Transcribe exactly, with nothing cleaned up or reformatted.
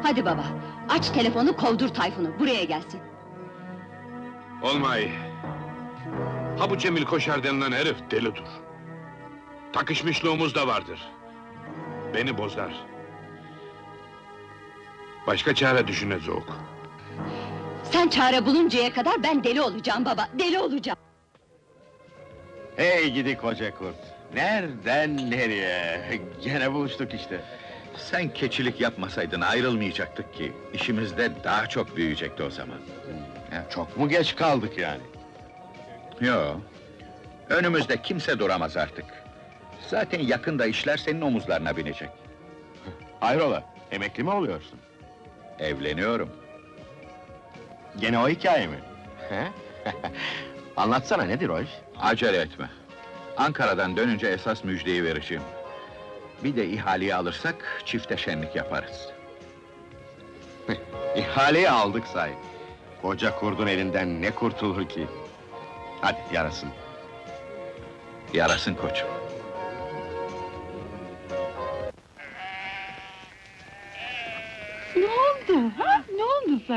Hadi baba, aç telefonu, kovdur Tayfun'u, buraya gelsin. Olmay! Ha bu Cemil Koşar denilen herif delidir. Takışmışlığımız da vardır. Beni bozar. Başka çare düşüneceğiz. Sen çare buluncaya kadar ben deli olacağım baba, deli olacağım! Hey gidi koca kurt! Nereden nereye? Gene buluştuk işte. Sen keçilik yapmasaydın ayrılmayacaktık ki. İşimiz de daha çok büyüyecekti o zaman. Ya, çok mu geç kaldık yani? Yo. Önümüzde kimse duramaz artık. Zaten yakında işler senin omuzlarına binecek. Hayrola, emekli mi oluyorsun? Evleniyorum. Gene o hikaye mi? He? Anlatsana, nedir o iş? Acele etme. Ankara'dan dönünce esas müjdeyi vereceğim. Bir de ihaleyi alırsak çifte şenlik yaparız. İhaleyi aldık say. Koca kurdun elinden ne kurtulur ki? Hadi yarasın. Yarasın koçum. Ne oldu, ha? Ne oldu sana?